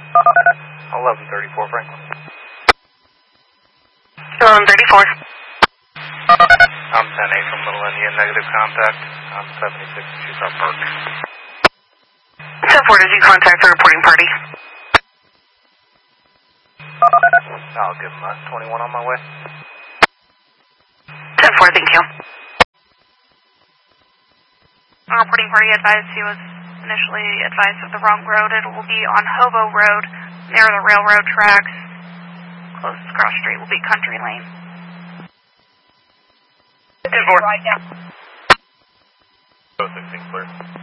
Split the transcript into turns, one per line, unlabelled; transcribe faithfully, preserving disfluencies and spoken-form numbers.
eleven thirty-four, Franklin.
eleven thirty-four.
I'm ten eight from Little India, negative contact. I'm seventy-six two South Park.
ten four, did you contact the reporting party?
I'll give him a twenty-one on my way.
ten four, thank you.
The reporting party advised he was initially advised of the wrong road. It will be on Hobo Road, near the railroad tracks. Closest cross street will be Country Lane.
ten four.
oh sixteen clear.